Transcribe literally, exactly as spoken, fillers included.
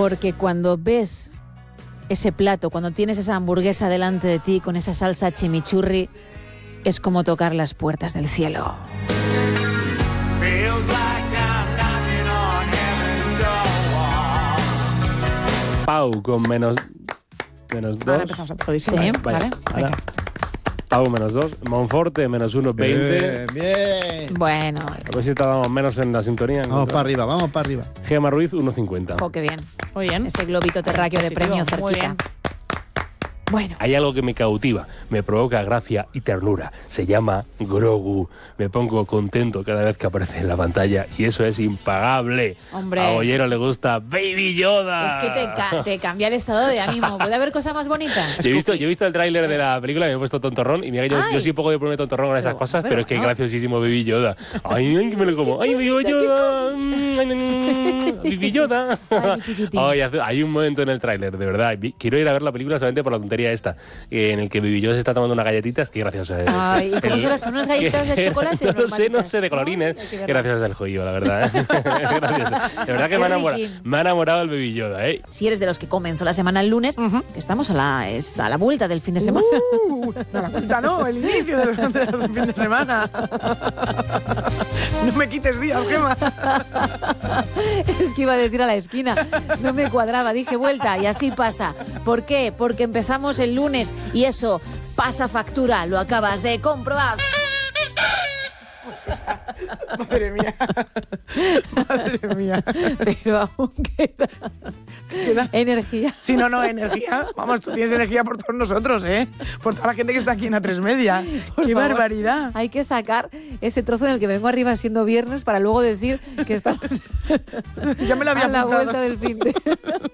Porque cuando ves ese plato, cuando tienes esa hamburguesa delante de ti con esa salsa chimichurri, es como tocar las puertas del cielo. Pau con menos, menos dos. Ahora empezamos a podísimo. Sí, Vaya, vale. ahora. Pau menos dos. Monforte menos uno, veinte. Bien, bien. Bueno, A ver si tardamos menos en la sintonía. Vamos para arriba, vamos para arriba. Gemma Ruiz, uno cincuenta. oh, qué bien. Muy bien. Ese globito terráqueo de Positivo, premio muy cerquita. bien. Bueno, Hay algo que me cautiva, me provoca gracia y ternura. Se llama Grogu. Me pongo contento cada vez que aparece en la pantalla y eso es impagable. Hombre. A Bollero le gusta Baby Yoda. es que te, ca- te cambia el estado de ánimo. ¿Puede haber cosa más bonita? Yo he, visto, yo he visto el tráiler de la película y me he puesto tontorrón y mira que yo, Ay. yo soy un poco de ponerme tontorrón con esas Pero, cosas, pero, pero es que es ah. graciosísimo Baby Yoda. Ay, ay, que me lo como. Ay, Baby cosita, qué Yoda. Mm, ay, mm, Baby Yoda. Ay, mi chiquitín. Ay, hace- hay un momento en el tráiler, de verdad. vi- Quiero ir a ver la película solamente por la tontería esta, eh, en el que Baby Yoda se está tomando unas galletitas. Qué gracioso es. Ay, ¿y cómo El- son las- son unas galletas de chocolate o No lo sé, no normalitas? sé, de colorines. Ay, hay que verla. Qué gracioso es el joyo, la verdad. ¿eh? Gracioso. De verdad que Qué me ha, enamorado, riquín. me ha enamorado el Baby Yoda, ¿eh? Si eres de los que comenzó la semana el lunes, que estamos a la, es a la vuelta del fin de semana. Uh, no, la vuelta no, el inicio del, del fin de semana. No me quites días, Gemma. Es que iba a decir a la esquina, no me cuadraba, dije vuelta y así pasa. ¿Por qué? Porque empezamos el lunes y eso pasa factura, lo acabas de comprobar. Madre mía. Madre mía. Pero aún queda, Queda- energía. Si no, no, energía. Vamos, tú tienes energía por todos nosotros, ¿eh? Por toda la gente que está aquí en A tres Media. Por ¡Qué favor. barbaridad! Hay que sacar ese trozo en el que vengo arriba siendo viernes para luego decir que estamos Ya me lo había a la apuntado. vuelta del fin de...